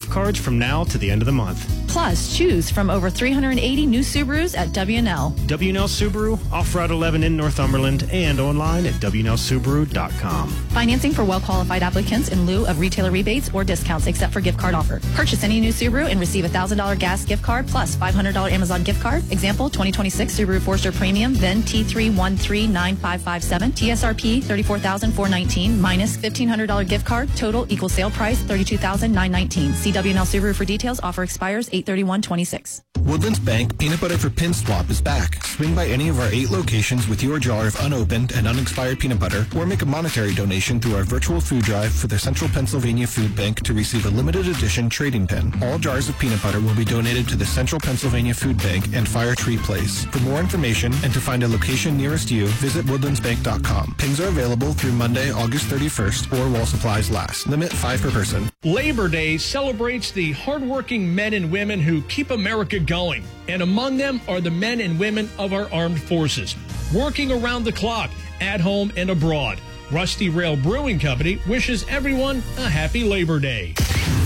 gift cards from now to the end of the month. Plus, choose from over 380 new Subarus at WNL. WNL Subaru, off Route 11 in Northumberland, and online at WNLSubaru.com. Financing for well-qualified applicants in lieu of retailer rebates or discounts except for gift card offer. Purchase any new Subaru and receive a $1,000 gas gift card plus $500 Amazon gift card. Example, 2026 Subaru Forester Premium, then T3139557. TSRP $34,419 minus $1,500 gift card. Total equal sale price $32,919. See WNL Subaru for details. Offer expires 8/31/26. Woodlands Bank Peanut Butter for Pin Swap is back. Swing by any of our 8 locations with your jar of unopened and unexpired peanut butter, or make a monetary donation through our virtual food drive for the Central Pennsylvania Food Bank to receive a limited edition trading pin. All jars of peanut butter will be donated to the Central Pennsylvania Food Bank and Fire Tree Place. For more information and to find a location nearest you, visit woodlandsbank.com. Pins are available through Monday, August 31st, or while supplies last. Limit 5 per person. Labor Day celebrates the hardworking men and women who keep America going. And among them are the men and women of our armed forces, working around the clock, at home and abroad. Rusty Rail Brewing Company wishes everyone a happy Labor Day.